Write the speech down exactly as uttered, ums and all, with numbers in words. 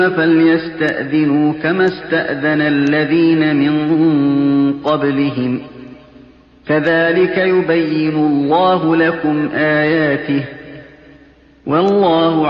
فليستأذنوا كما استأذن الذين من قبلهم كذلك يبين الله لكم آياته والله